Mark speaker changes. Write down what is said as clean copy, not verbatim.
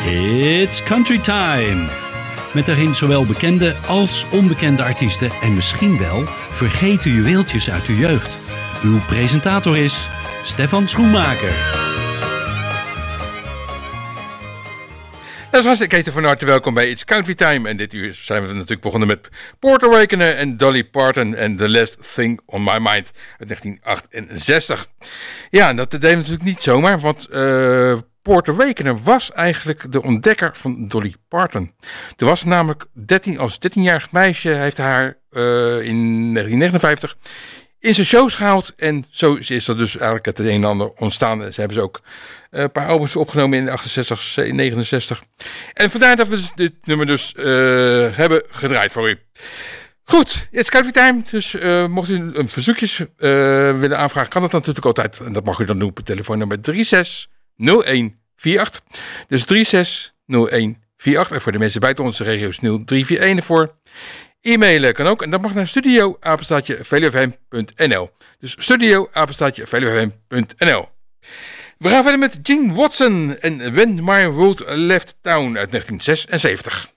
Speaker 1: It's Country Time. Met daarin zowel bekende als onbekende artiesten en misschien wel vergeten juweeltjes uit uw jeugd. Uw presentator is Stefan Schoenmaker.
Speaker 2: Dat was ik heet van harte welkom bij It's Country Time. En dit uur zijn we natuurlijk begonnen met Porter Wagoner en Dolly Parton en The Last Thing on My Mind uit 1968. Ja, dat deden we natuurlijk niet zomaar, want Porter Wagoner was eigenlijk de ontdekker van Dolly Parton. Toen was ze namelijk als 13-jarig meisje, heeft haar in 1959 in zijn shows gehaald. En zo is er dus eigenlijk het een en ander ontstaan. Ze hebben ze ook een paar albums opgenomen in 68, 69. En vandaar dat we dit nummer dus hebben gedraaid voor u. Goed, it's Country Time. Dus mocht u een verzoekjes willen aanvragen, kan dat natuurlijk altijd. En dat mag u dan doen op het telefoonnummer 360148. Dus 360148. En voor de mensen buiten onze regio's 0341 ervoor. E-mailen kan ook en dat mag naar studio@velufm.nl. Dus studio@velufm.nl. We gaan verder met Gene Watson en When My World Left Town uit 1976.